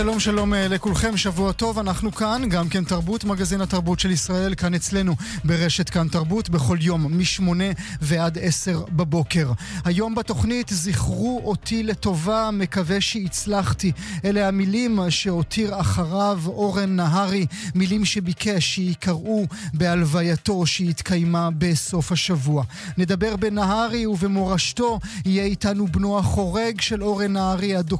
שלום שלום לכולכם, שבוע טוב, אנחנו כאן, גם כן תרבות, מגזין התרבות של ישראל, כאן אצלנו ברשת כאן תרבות, בכל יום מ8 ועד 10 בבוקר. היום בתוכנית זכרו אותי לטובה, מקווה שהצלחתי. אלה המילים שהותיר אחריו אורן נהרי, מילים שביקש שיקראו בהלווייתו שהתקיימה בסוף השבוע. נדבר בנהרי ובמורשתו, יהיה איתנו בנו החורג של אורן נהרי,